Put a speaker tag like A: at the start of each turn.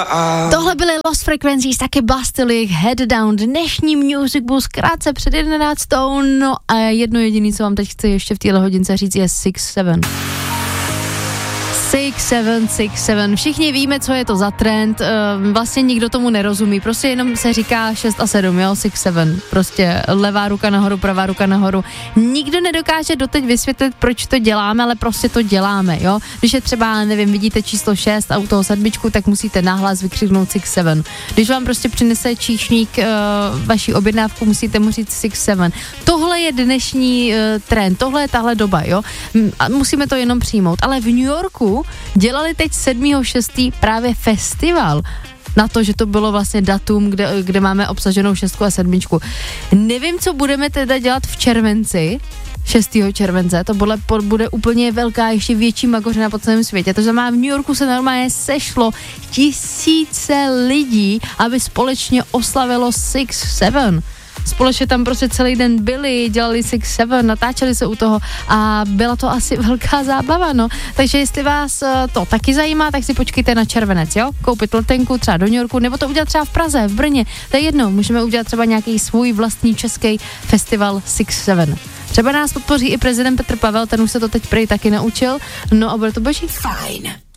A: Tohle byly Lost Frequencies, taky Bastille, Head Down, dnešní Music Bus, krátce před 11. No a jedno jediné, co vám teď chci ještě v téhle hodince říct, je 6-7. 6-7. Všichni víme, co je to za trend, vlastně nikdo tomu nerozumí, prostě jenom se říká 6 a 7, jo, 6-7, prostě levá ruka nahoru, pravá ruka nahoru. Nikdo nedokáže doteď vysvětlit, proč to děláme, ale prostě to děláme, jo. Když je třeba, nevím, vidíte číslo 6 a u toho 7, tak musíte nahlas vykřiknout 6-7. Když vám prostě přinese číšník vaši objednávku, musíte mu říct 6-7. Tohle je dnešní trend, tohle je tahle doba, jo. A musíme to jenom přijmout, ale v New Yorku dělali teď 7.6. právě festival na to, že to bylo vlastně datum, kde máme obsaženou 6 a 7. Nevím, co budeme teda dělat v červenci, 6. července, to bude úplně velká, ještě větší magořina po celém světě. To znamená, v New Yorku se normálně sešlo tisíce lidí, aby společně oslavilo 6-7. Společně tam prostě celý den byli, dělali 6-7, natáčeli se u toho a byla to asi velká zábava, no. Takže jestli vás to taky zajímá, tak si počkejte na červenec, jo? Koupit letenku třeba do New Yorku, nebo to udělat třeba v Praze, v Brně, to je jedno, můžeme udělat třeba nějaký svůj vlastní český festival 6-7. Třeba nás podpoří i prezident Petr Pavel, ten už se to teď prej taky naučil, no a bude to boží.
B: Fajn.